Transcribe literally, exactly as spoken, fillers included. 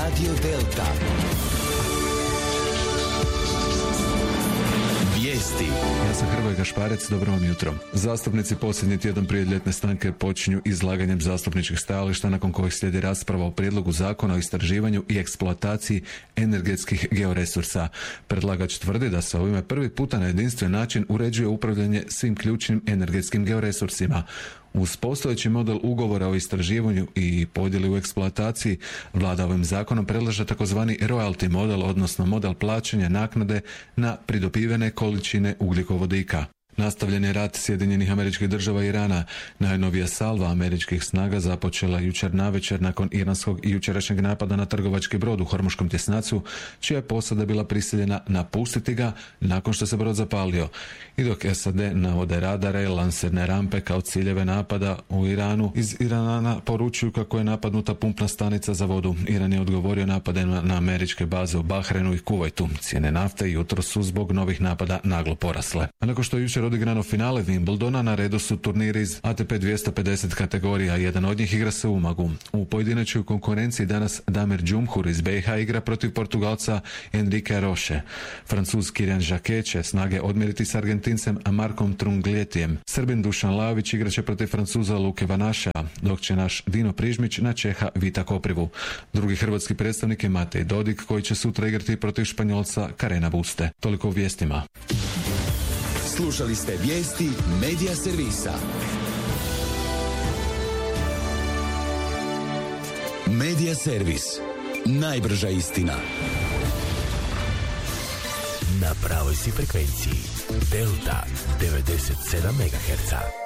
Radio Delta. Vijesti. Ja sam Hrvoje Gašparec, dobro vam jutro. Zastupnici posljednji tjedan prije ljetne stanke počinju izlaganjem zastupničkih stajališta nakon kojih slijedi rasprava o prijedlogu zakona o istraživanju i eksploataciji energetskih georesursa. Predlagač tvrdi da se ovime prvi puta na jedinstven način uređuje upravljanje svim ključnim energetskim georesursima. Uz postojeći model ugovora o istraživanju i podjeli u eksploataciji, vlada ovim zakonom predlaže takozvani royalty model, odnosno model plaćanja naknade na pridobivene količine ugljikovodika. Nastavljen je rat Sjedinjenih Američkih Država i Irana. Najnovija salva američkih snaga započela jučer navečer nakon iranskog i jučerašnjeg napada na trgovački brod u Hormuškom tjesnacu, čija je posada bila prisiljena napustiti ga nakon što se brod zapalio. I dok S A D navode radare, lansirne rampe kao ciljeve napada u Iranu, iz Irana poručuju kako je napadnuta pumpna stanica za vodu. Iran je odgovorio napadima na američke baze u Bahrenu i Kuvajtu. Cijene nafte jutros su zbog novih napada naglo porasle. A nakon što je jučer odigrano finale Wimbledona, na redu su turniri iz A T P dvjesto pedeset kategorija. Jedan od njih igra se u Umagu. U pojedinačnoj konkurenciji danas Damir Džumhur iz B iH igra protiv Portugalca Enrique Roche. Francuz Kirian Jacquet će snage odmjeriti s Argentincem Markom Trungljettijem. Srbin Dušan Lajović igraće protiv Francuza Luke Vanašea, dok će naš Dino Prižmić na Čeha Vita Koprivu. Drugi hrvatski predstavnik je Matej Dodik, koji će sutra igrati protiv Španjolca Karena Buste. Toliko u vijestima. Slušali ste vijesti Medija servisa. Medija servis. Najbrža istina. Na pravoj si frekvenciji. Delta devedeset sedam megaherca.